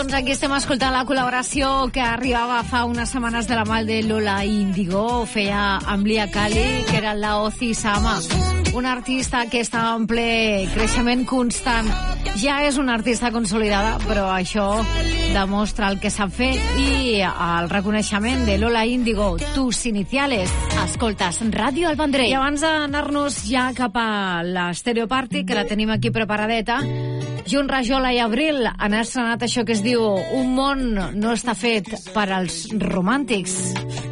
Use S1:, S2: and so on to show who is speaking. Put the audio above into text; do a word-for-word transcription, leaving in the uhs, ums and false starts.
S1: Doncs aquí estem escoltant la col·laboració que arribava fa unes setmanes de la mà de Lola Índigo. Feia amb Lia Kali, que era la Ozi Sama, una artista que està en ple creixement constant. Ja és una artista consolidada, però això demostra el que sap fer i el reconeixement de Lola Índigo, tus iniciales. Escoltes Ràdio El Vendrell. I abans d'anar-nos ja cap a l'Stereo Party, que la tenim aquí preparadeta, Jun Rajola i Abril han estrenat això que es diu Un món no està fet per als romàntics.